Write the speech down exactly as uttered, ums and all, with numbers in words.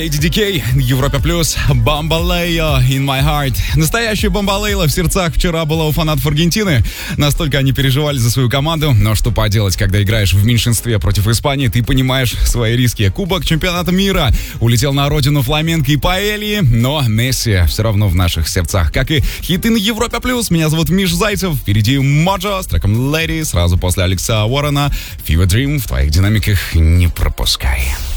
эй ди ди кей, Европа Плюс, Бамбалейо, In My Heart. Настоящая Бамбалейла в сердцах вчера была у фанатов Аргентины. Настолько они переживали за свою команду. Но что поделать, когда играешь в меньшинстве против Испании, ты понимаешь свои риски. Кубок чемпионата мира улетел на родину фламенко и паэльи, но Месси все равно в наших сердцах. Как и хиты на Европа Плюс. Меня зовут Миш Зайцев. Впереди Моджо с треком Lady. Сразу после Алекса Уоррена. Fever Dream в твоих динамиках не пропускай.